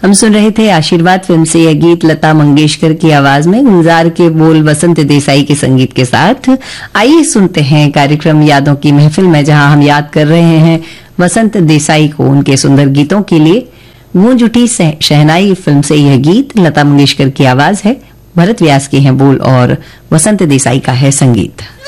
हम सुन रहे थे आशीर्वाद फिल्म से यह गीत लता मंगेशकर की आवाज में, गुलजार के बोल वसंत देसाई के संगीत के साथ। आइए सुनते हैं कार्यक्रम यादों की महफिल में, जहां हम याद कर रहे हैं वसंत देसाई को उनके सुंदर गीतों के लिए। गूंज उठी शहनाई फिल्म से यह गीत लता मंगेशकर की आवाज है, भरत व्यास के हैं बोल और वसंत देसाई का है संगीत।